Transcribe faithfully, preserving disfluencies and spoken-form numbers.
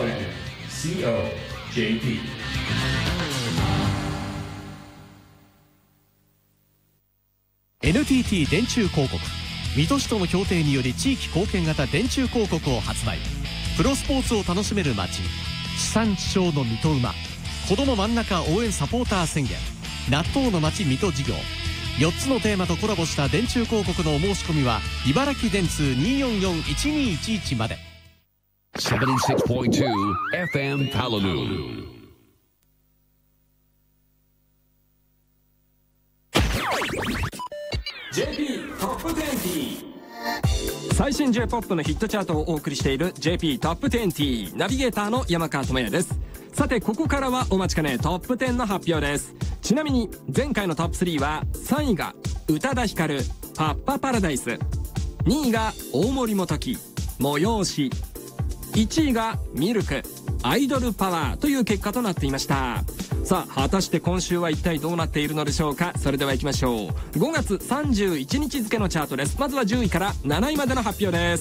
Representative シーオー ジェーピー。 エヌティーティー 電柱広告、水戸市との協定により地域貢献型電柱広告を発売。プロスポーツを楽しめる街、地産地消の水戸馬、子ども真ん中応援サポーター宣言、納豆の街水戸事業、よっつのテーマとコラボした電柱広告のお申し込みは茨城電通 にーよんよんいちにーいちいち まで。 ななじゅうろくてんに エフエム Palaloo。 ジェーピー トップにじゅう。最新 J-ポップ のヒットチャートをお送りしている ジェーピー トップにじゅう。ナビゲーターの山川智也です。さてここからはお待ちかねトップじゅうの発表です。ちなみに前回のトップスリーはさんいが宇多田ヒカルパッパパラダイス、にいが大森元樹催し、いちいがミルクアイドルパワーという結果となっていました。さあ果たして今週は一体どうなっているのでしょうか。それでは行きましょう。ごがつさんじゅういちにち付のチャートです。まずはじゅういからなないまでの発表です。